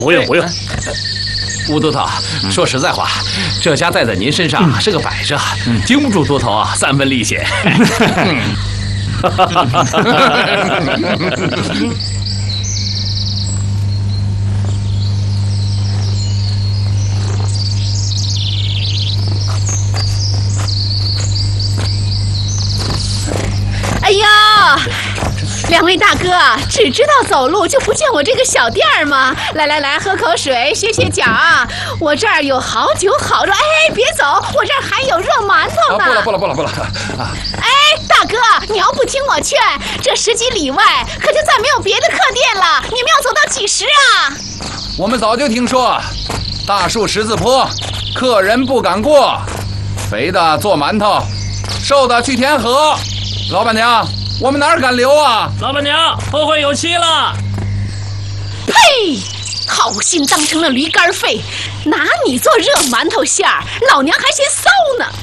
不用不用。 吴都头，说实在话，这家带在您身上是个摆设，经不住多头啊3分利息。 哎呀，两位大哥，只知道走路就不见我这个小店儿吗？来，喝口水，歇歇脚啊！我这儿有好酒好肉，哎，别走，我这儿还有热馒头呢。 不了哎，大哥，你要不听我劝，这10几里外可就再没有别的客店了，你们要走到几时啊？ 我们早就听说，大树十字坡，客人不敢过，肥的做馒头，瘦的去填河。老板娘，我们哪儿敢留啊？ 老板娘，后会有期了。 呸！好心当成了驴肝肺，拿你做热馒头馅儿，老娘还嫌骚呢。